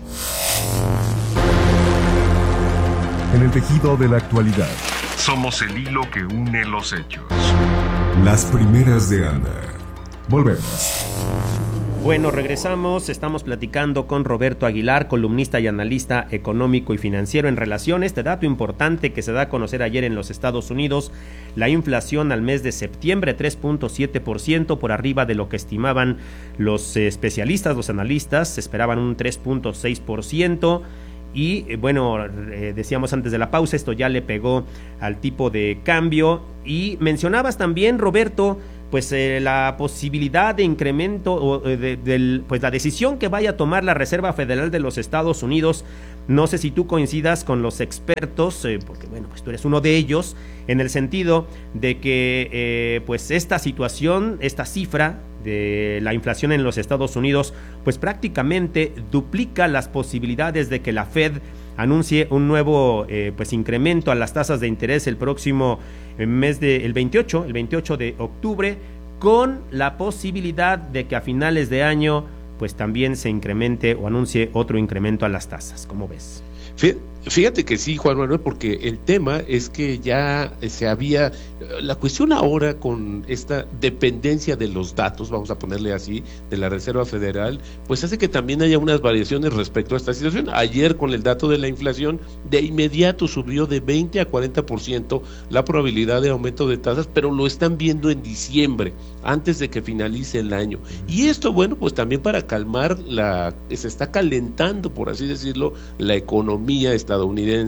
En el tejido de la actualidad. Somos el hilo que une los hechos. Las primeras de Ana. Volvemos. Bueno, regresamos, estamos platicando con Roberto Aguilar, columnista y analista económico y financiero, en relación a este dato importante que se da a conocer ayer en los Estados Unidos, la inflación al mes de septiembre, tres punto siete por ciento, por arriba de lo que estimaban los especialistas, los analistas, esperaban un tres punto seis por ciento. Y eh, bueno, eh, decíamos antes de la pausa, esto ya le pegó al tipo de cambio. Y mencionabas también, Roberto, pues eh, la posibilidad de incremento o eh, de, de, pues la decisión que vaya a tomar la Reserva Federal de los Estados Unidos. No sé si tú coincidas con los expertos, eh, porque bueno, pues tú eres uno de ellos, en el sentido de que eh, pues esta situación, esta cifra de la inflación en los Estados Unidos, pues prácticamente duplica las posibilidades de que la Fed anuncie un nuevo eh, pues incremento a las tasas de interés el próximo mes de el veintiocho, el veintiocho de octubre, con la posibilidad de que a finales de año pues también se incremente o anuncie otro incremento a las tasas. ¿Cómo ves? Fíjate que sí, Juan Manuel, porque el tema es que ya se había, la cuestión ahora con esta dependencia de los datos, vamos a ponerle así, de la Reserva Federal, pues hace que también haya unas variaciones respecto a esta situación. Ayer con el dato de la inflación, de inmediato subió de veinte a cuarenta por ciento la probabilidad de aumento de tasas, pero lo están viendo en diciembre, antes de que finalice el año. Y esto, bueno, pues también para calmar la, se está calentando, por así decirlo, la economía estadounidense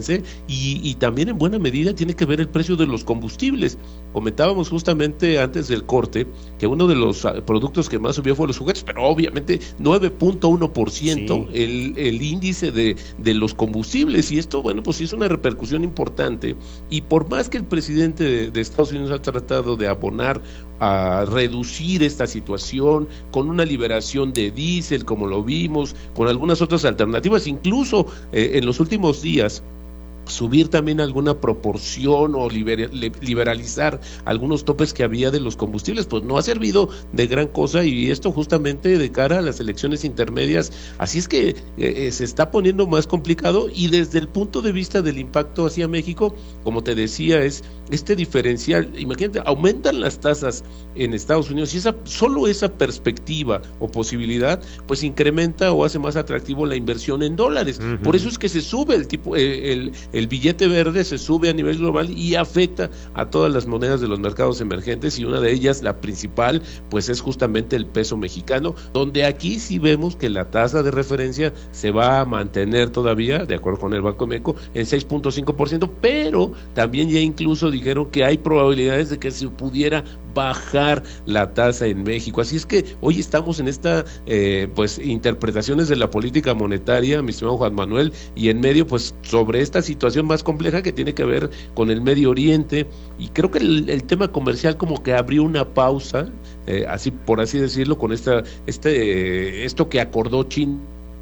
y, y también en buena medida tiene que ver el precio de los combustibles. Comentábamos justamente antes del corte que uno de los productos que más subió fue los juguetes, pero obviamente nueve punto uno por ciento sí. el, el índice de, de los combustibles, y esto, bueno, pues sí es una repercusión importante. Y por más que el presidente de, de Estados Unidos ha tratado de abonar a reducir esta situación con una liberación de diésel, como lo vimos, con algunas otras alternativas, incluso eh, en los últimos días subir también alguna proporción o liber, liberalizar algunos topes que había de los combustibles, pues no ha servido de gran cosa, y esto justamente de cara a las elecciones intermedias. Así es que eh, se está poniendo más complicado, y desde el punto de vista del impacto hacia México, como te decía, es este diferencial. Imagínate, aumentan las tasas en Estados Unidos, y esa solo esa perspectiva o posibilidad pues incrementa o hace más atractivo la inversión en dólares. Uh-huh. Por eso es que se sube el tipo eh, el, el billete verde, se sube a nivel global y afecta a todas las monedas de los mercados emergentes, y una de ellas, la principal, pues es justamente el peso mexicano, donde aquí sí vemos que la tasa de referencia se va a mantener todavía, de acuerdo con el Banco de México, en seis punto cinco por ciento, pero también ya incluso dijeron que hay probabilidades de que se pudiera bajar la tasa en México. Así es que hoy estamos en esta eh, pues interpretaciones de la política monetaria, mi estimado Juan Manuel, y en medio pues sobre esta situación más compleja que tiene que ver con el Medio Oriente, y creo que el, el tema comercial como que abrió una pausa, eh, así por así decirlo, con esta este eh, esto que acordó China,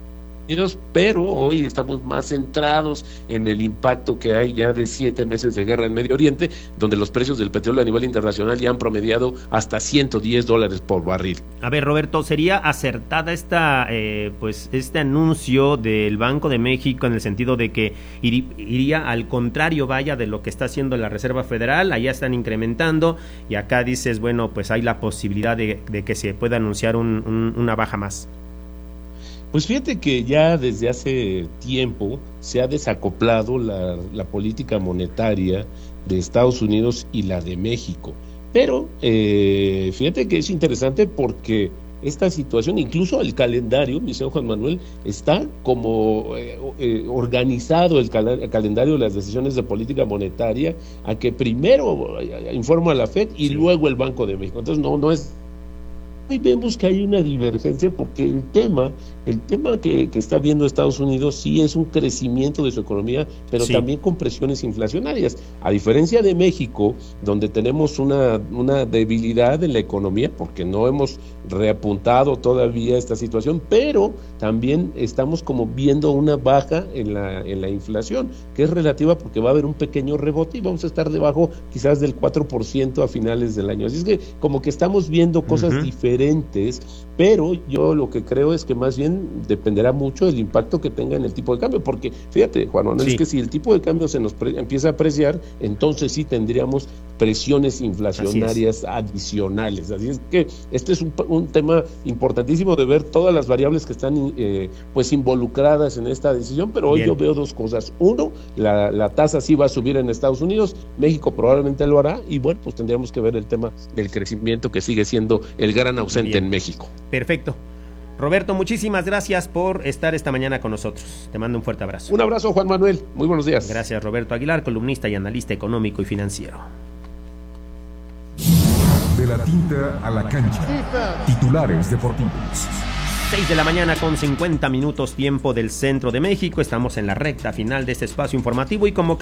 pero hoy estamos más centrados en el impacto que hay ya de siete meses de guerra en Medio Oriente, donde los precios del petróleo a nivel internacional ya han promediado hasta ciento diez dólares por barril. A ver, Roberto, ¿sería acertada esta eh, pues este anuncio del Banco de México en el sentido de que ir, iría al contrario, vaya, de lo que está haciendo la Reserva Federal? Allá están incrementando y acá dices, bueno, pues hay la posibilidad de, de que se pueda anunciar un, un, una baja más. Pues fíjate que ya desde hace tiempo se ha desacoplado la, la política monetaria de Estados Unidos y la de México, pero eh, fíjate que es interesante porque esta situación, incluso el calendario, mi señor Juan Manuel, está como eh, eh, organizado el, cal- el calendario de las decisiones de política monetaria, a que primero eh, informa a la Fed y sí. luego el Banco de México. Entonces no, no es... Hoy vemos que hay una divergencia porque el tema, el tema que, que está viendo Estados Unidos sí es un crecimiento de su economía, pero sí. también con presiones inflacionarias. A diferencia de México, donde tenemos una, una debilidad en la economía, porque no hemos reapuntado todavía esta situación, pero también estamos como viendo una baja en la, en la inflación, que es relativa porque va a haber un pequeño rebote y vamos a estar debajo quizás del cuatro por ciento a finales del año. Así es que como que estamos viendo cosas uh-huh. diferentes, pero yo lo que creo es que más bien dependerá mucho del impacto que tenga en el tipo de cambio, porque fíjate, Juan Manuel, sí. es que si el tipo de cambio se nos pre- empieza a apreciar, entonces sí tendríamos presiones inflacionarias Así adicionales. Así es que este es un, un tema importantísimo de ver todas las variables que están eh, pues involucradas en esta decisión, pero hoy Bien. yo veo dos cosas. Uno, la, la tasa sí va a subir en Estados Unidos, México probablemente lo hará, y bueno, pues tendríamos que ver el tema del crecimiento, que sigue siendo el gran ausente Bien. en México. Perfecto. Roberto, muchísimas gracias por estar esta mañana con nosotros. Te mando un fuerte abrazo. Un abrazo, Juan Manuel. Muy buenos días. Gracias, Roberto Aguilar, columnista y analista económico y financiero. De la tinta a la cancha. Titulares deportivos. seis de la mañana con cincuenta minutos, tiempo del centro de México. Estamos en la recta final de este espacio informativo y como